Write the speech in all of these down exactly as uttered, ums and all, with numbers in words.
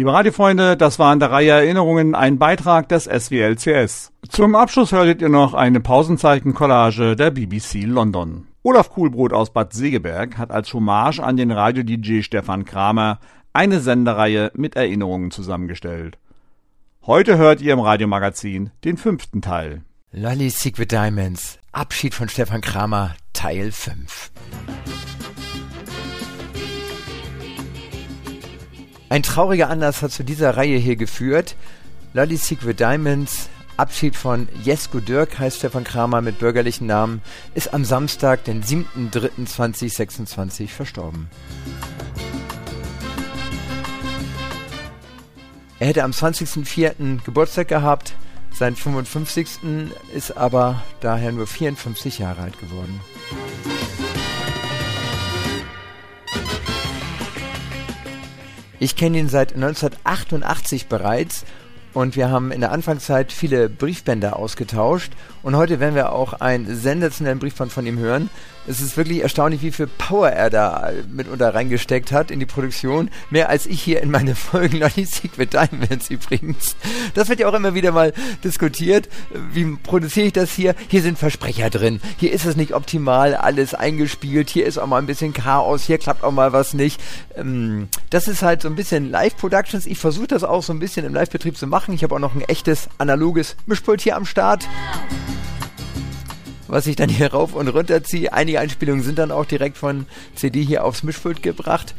Liebe Radiofreunde, das war in der Reihe Erinnerungen ein Beitrag des S W L C S. Zum Abschluss hörtet ihr noch eine Pausenzeichen-Collage der B B C London. Olaf Kuhlbrot aus Bad Segeberg hat als Hommage an den Radio-D J Stefan Kramer eine Sendereihe mit Erinnerungen zusammengestellt. Heute hört ihr im Radiomagazin den fünften Teil. Lolly Secret Diamonds, Abschied von Stefan Kramer, Teil fünf. Ein trauriger Anlass hat zu dieser Reihe hier geführt. Lolly Secret Diamonds, Abschied von Jesko Dirk, heißt Stefan Kramer mit bürgerlichen Namen, ist am Samstag, den siebten dritten zweitausendsechsundzwanzig verstorben. Er hätte am zwanzigsten vierten Geburtstag gehabt, sein fünfundfünfzigsten ist aber daher nur vierundfünfzig Jahre alt geworden. Ich kenne ihn seit neunzehnhundertachtundachtzig bereits und wir haben in der Anfangszeit viele Briefbänder ausgetauscht und heute werden wir auch einen sensationellen Briefband von ihm hören. Es ist wirklich erstaunlich, wie viel Power er da mitunter reingesteckt hat in die Produktion. Mehr als ich hier in meine Folgen Lolly Secret Diamonds übrigens. Das wird ja auch immer wieder mal diskutiert. Wie produziere ich das hier? Hier sind Versprecher drin. Hier ist es nicht optimal alles eingespielt. Hier ist auch mal ein bisschen Chaos. Hier klappt auch mal was nicht. Das ist halt so ein bisschen Live-Productions. Ich versuche das auch so ein bisschen im Live-Betrieb zu machen. Ich habe auch noch ein echtes analoges Mischpult hier am Start, was ich dann hier rauf und runter ziehe. Einige Einspielungen sind dann auch direkt von C D hier aufs Mischpult gebracht.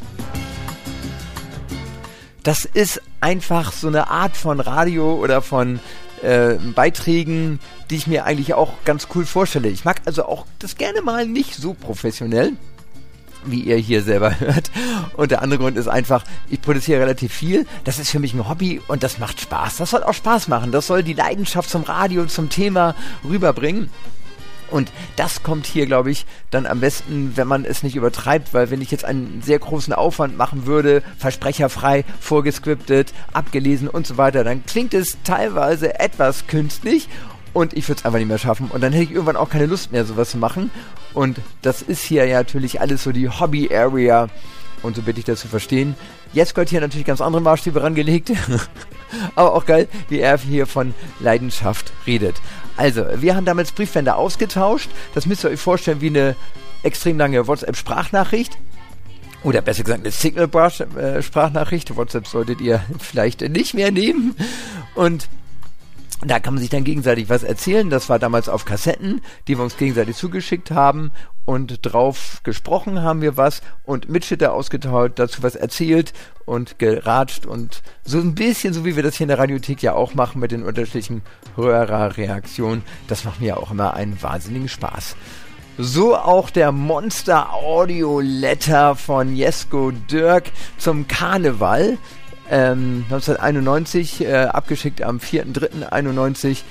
Das ist einfach so eine Art von Radio oder von äh, Beiträgen, die ich mir eigentlich auch ganz cool vorstelle. Ich mag also auch das gerne mal nicht so professionell, wie ihr hier selber hört. Und der andere Grund ist einfach, ich produziere relativ viel. Das ist für mich ein Hobby und das macht Spaß. Das soll auch Spaß machen. Das soll die Leidenschaft zum Radio, zum Thema rüberbringen. Und das kommt hier, glaube ich, dann am besten, wenn man es nicht übertreibt, weil wenn ich jetzt einen sehr großen Aufwand machen würde, versprecherfrei, vorgescriptet, abgelesen und so weiter, dann klingt es teilweise etwas künstlich und ich würde es einfach nicht mehr schaffen. Und dann hätte ich irgendwann auch keine Lust mehr, sowas zu machen. Und das ist hier ja natürlich alles so die Hobby-Area und so bitte ich das zu verstehen. Jetzt gehört hier natürlich ganz andere Maßstäbe rangelegt, aber auch geil, wie er hier von Leidenschaft redet. Also, wir haben damals Briefbänder ausgetauscht. Das müsst ihr euch vorstellen wie eine extrem lange WhatsApp-Sprachnachricht. Oder besser gesagt eine Signal-Sprachnachricht. WhatsApp solltet ihr vielleicht nicht mehr nehmen. Und da kann man sich dann gegenseitig was erzählen. Das war damals auf Kassetten, die wir uns gegenseitig zugeschickt haben. Und drauf gesprochen haben wir was und Mitschnitte ausgetauscht, dazu was erzählt und geratscht und so ein bisschen, so wie wir das hier in der Radiothek ja auch machen mit den unterschiedlichen Hörerreaktionen. Das macht mir ja auch immer einen wahnsinnigen Spaß. So auch der Monster Audio Letter von Jesko Dirk zum Karneval. Ähm, neunzehnhunderteinundneunzig, äh, abgeschickt am vierten dritten einundneunzig.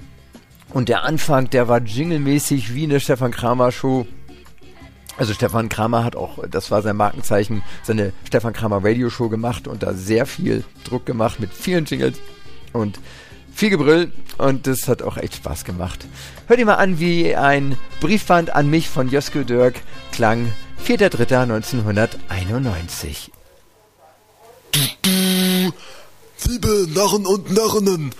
Und der Anfang, der war jinglemäßig wie eine Stefan Kramer Show. Also Stefan Kramer hat auch, das war sein Markenzeichen, seine Stefan Kramer Radio Show gemacht und da sehr viel Druck gemacht mit vielen Jingles und viel Gebrüll und das hat auch echt Spaß gemacht. Hört ihr mal an, wie ein Briefband an mich von Jesko Dirk klang, vierter dritter neunzehnhunderteinundneunzig. Liebe Narren und Narrinnen,